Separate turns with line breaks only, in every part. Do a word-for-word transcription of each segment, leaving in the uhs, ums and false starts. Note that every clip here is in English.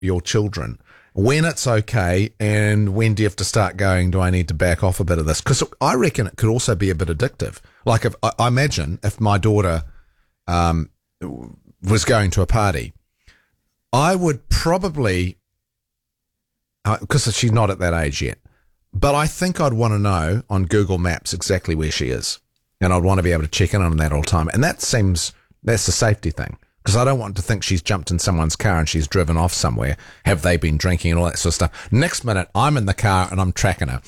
your children, when it's okay, and when do you have to start going, do I need to back off a bit of this? Because I reckon it could also be a bit addictive. Like, if I, I imagine if my daughter um, was going to a party, I would probably, because uh, she's not at that age yet, but I think I'd want to know on Google Maps exactly where she is. And I'd want to be able to check in on that all the time. And that seems, that's the safety thing. Because I don't want to think she's jumped in someone's car and she's driven off somewhere. Have they been drinking and all that sort of stuff? Next minute, I'm in the car and I'm tracking her.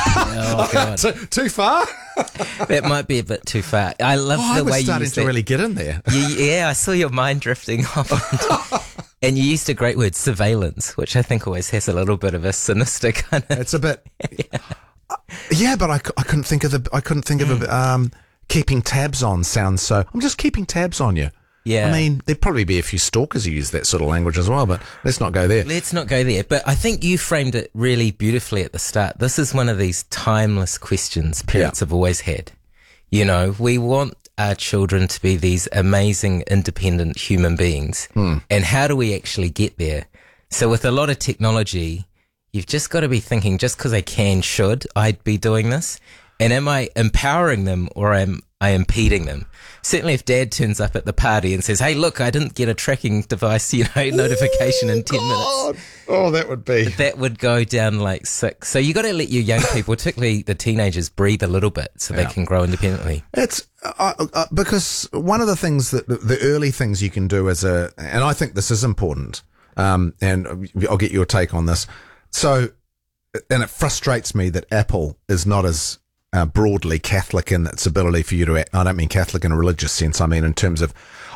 Oh, God.
too, too far?
That might be a bit too far. I love
oh,
the
I was
way you
starting
used
to
that.
really get in there.
You, yeah, I saw your mind drifting off. And you used a great word, surveillance, which I think always has a little bit of a sinister kind of.
It's a bit. yeah. Uh, yeah, but I, I couldn't think of the. I couldn't think mm. of a, um, keeping tabs on. Sounds so. I'm just keeping tabs on you.
Yeah.
I mean, there'd probably be a few stalkers who use that sort of language as well, but let's not go there.
Let's not go there. But I think you framed it really beautifully at the start. This is one of these timeless questions parents yeah. have always had. You know, we want our children to be these amazing, independent human beings.
Hmm.
And how do we actually get there? So with a lot of technology, you've just got to be thinking, just because I can, should I be doing this? And am I empowering them or am I impeding them? Certainly if dad turns up at the party and says, hey, look, I didn't get a tracking device, you know, notification
Ooh,
in ten
God.
minutes.
Oh, that would be.
That would go down like six. So you got to let your young people, particularly the teenagers, breathe a little bit so yeah. they can grow independently.
It's uh, uh, because one of the things that the, the early things you can do as a, and I think this is important, um, and I'll get your take on this. So, and it frustrates me that Apple is not as Uh, broadly Catholic in its ability for you to act. I don't mean Catholic in a religious sense. I mean in terms of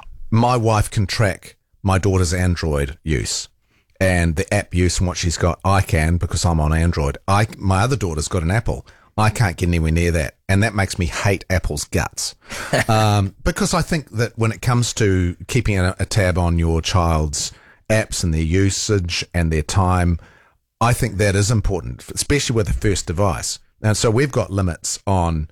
my wife can track my daughter's Android use and the app use and what she's got. I can because I'm on Android. I my other daughter's got an Apple. I can't get anywhere near that, and that makes me hate Apple's guts. um, because I think that when it comes to keeping a, a tab on your child's apps and their usage and their time, I think that is important, especially with the first device. And so we've got limits on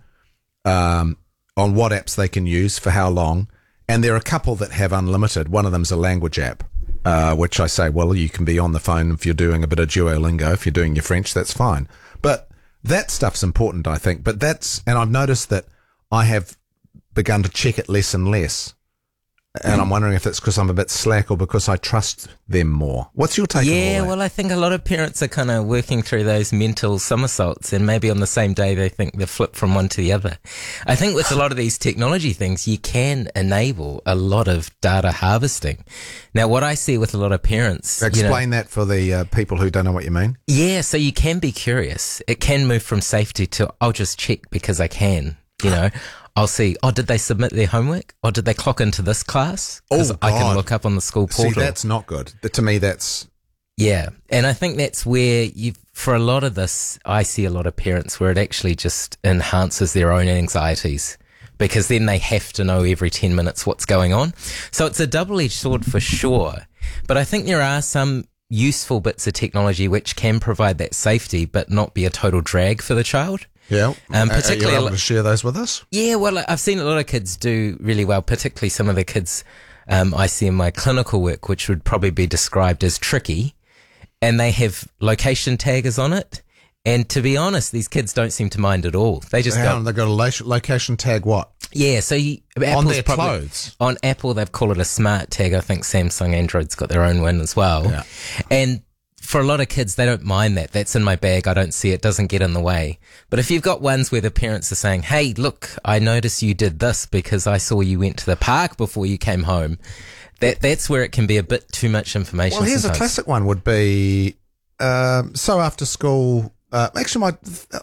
um, on what apps they can use for how long. And there are a couple that have unlimited. One of them's a language app, uh, which I say, well, you can be on the phone if you're doing a bit of Duolingo. If you're doing your French, that's fine. But that stuff's important, I think. But that's, and I've noticed that I have begun to check it less and less. And I'm wondering if it's because I'm a bit slack or because I trust them more. What's your take
yeah,
on all that?
Well, I think a lot of parents are kind of working through those mental somersaults, and maybe on the same day they think they flip from one to the other. I think with a lot of these technology things, you can enable a lot of data harvesting. Now, what I see with a lot of parents...
Explain
you know,
that for the uh, people who don't know what you mean.
Yeah, so you can be curious. It can move from safety to, I'll just check because I can, you know. I'll see, oh, did they submit their homework? Or did they clock into this class? Because
oh,
I can look up on the school portal.
See, that's not good. To me, that's...
Yeah, and I think that's where you, for a lot of this, I see a lot of parents where it actually just enhances their own anxieties, because then they have to know every ten minutes what's going on. So it's a double-edged sword for sure. But I think there are some useful bits of technology which can provide that safety but not be a total drag for the child.
Yeah,
um, particularly
are you able to share those with us?
Yeah, well, I've seen a lot of kids do really well, particularly some of the kids um, I see in my clinical work, which would probably be described as tricky, and they have location taggers on it. And to be honest, these kids don't seem to mind at all. They just
Hang
go,
on, they've got a lo- location tag what?
Yeah, so you,
on their
probably,
clothes.
On Apple, they've called it a smart tag. I think Samsung Android's got their own one as well.
Yeah.
And for a lot of kids, they don't mind that. That's in my bag. I don't see it. Doesn't get in the way. But if you've got ones where the parents are saying, hey, look, I noticed you did this because I saw you went to the park before you came home. That That's where it can be a bit too much information.
Well, here's
sometimes.
a classic one would be, um, so after school, uh, actually my,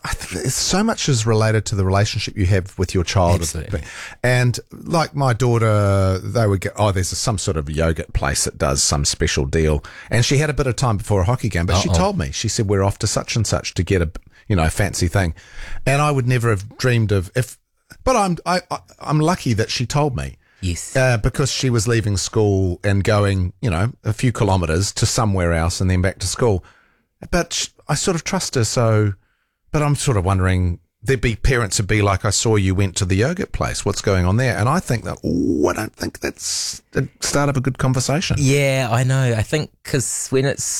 so much is related to the relationship you have with your child.
Absolutely.
And like my daughter, they would get, oh, there's some sort of yogurt place that does some special deal. And she had a bit of time before a hockey game, but Uh-oh. she told me, she said, we're off to such and such to get a, you know, fancy thing. And I would never have dreamed of if, but I'm, I, I I'm lucky that she told me.
Yes.
Uh, because she was leaving school and going, you know, a few kilometres to somewhere else and then back to school. But I sort of trust her, so, but I'm sort of wondering, there'd be parents who'd be like, I saw you went to the yogurt place. What's going on there? And I think that, oh, I don't think that's the start of a good conversation.
Yeah, I know. I think because when it's